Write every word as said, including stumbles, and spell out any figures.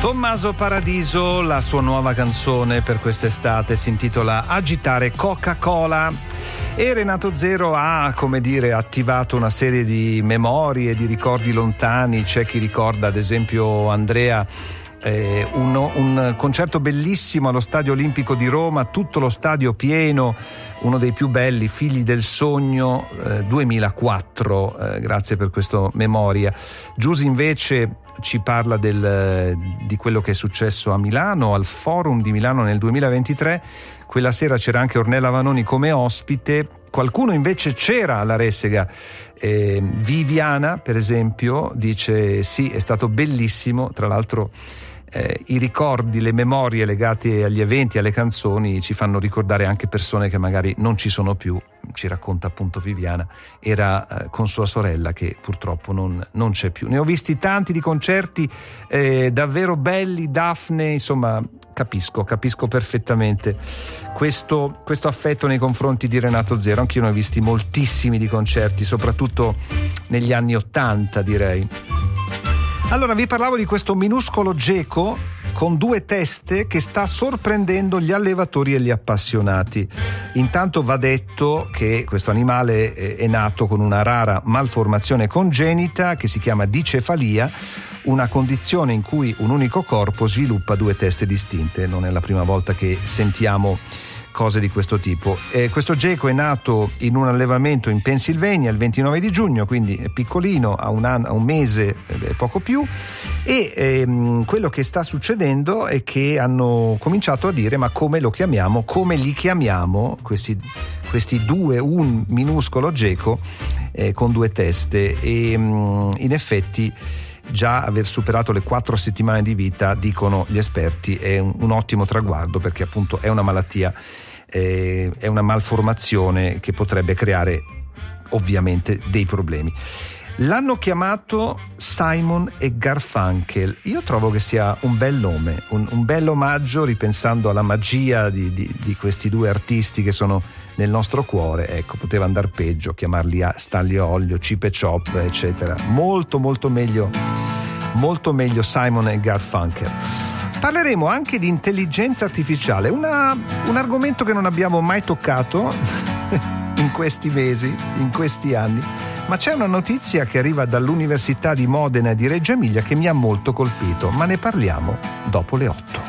Tommaso Paradiso, la sua nuova canzone per quest'estate si intitola Agitare Coca-Cola. E Renato Zero ha, come dire, attivato una serie di memorie, di ricordi lontani. C'è chi ricorda, ad esempio, Andrea, eh, un, un concerto bellissimo allo Stadio Olimpico di Roma, tutto lo stadio pieno, uno dei più belli, Figli del Sogno, eh, duemilaquattro. Eh, grazie per questa memoria. Giusy invece ci parla del, di quello che è successo a Milano, al Forum di Milano nel duemilaventitré. Quella sera c'era anche Ornella Vanoni come ospite. Qualcuno invece c'era alla Ressega. Eh, Viviana, per esempio, dice sì, è stato bellissimo. Tra l'altro eh, i ricordi, le memorie legate agli eventi, alle canzoni ci fanno ricordare anche persone che magari non ci sono più. Ci racconta appunto Viviana, era eh, con sua sorella che purtroppo non, non c'è più. Ne ho visti tanti di concerti eh, davvero belli, Daphne, insomma capisco, capisco perfettamente questo, questo affetto nei confronti di Renato Zero. Anch'io ne ho visti moltissimi di concerti, soprattutto negli anni Ottanta, direi. Allora, vi parlavo di questo minuscolo geco con due teste che sta sorprendendo gli allevatori e gli appassionati. Intanto va detto che questo animale è nato con una rara malformazione congenita che si chiama dicefalia, una condizione in cui un unico corpo sviluppa due teste distinte. Non è la prima volta che sentiamo cose di questo tipo. Eh, questo geco è nato in un allevamento in Pennsylvania il ventinove di giugno, quindi è piccolino, ha un, anno, ha un mese e poco più, e ehm, quello che sta succedendo è che hanno cominciato a dire ma come lo chiamiamo, come li chiamiamo questi, questi due, un minuscolo geco eh, con due teste, e mh, in effetti già aver superato le quattro settimane di vita, dicono gli esperti, è un, un ottimo traguardo, perché appunto è una malattia, eh, è una malformazione che potrebbe creare ovviamente dei problemi. L'hanno chiamato Simon e Garfunkel. Io trovo che sia un bel nome, un, un bel omaggio, ripensando alla magia di, di, di questi due artisti che sono nel nostro cuore. Ecco, poteva andar peggio, chiamarli a Stanlio Olio, Chip e Chop, eccetera. Molto molto meglio, molto meglio Simon e Garfunkel. Parleremo anche di intelligenza artificiale, una, un argomento che non abbiamo mai toccato in questi mesi, in questi anni, ma c'è una notizia che arriva dall'Università di Modena e di Reggio Emilia che mi ha molto colpito, ma ne parliamo dopo le otto.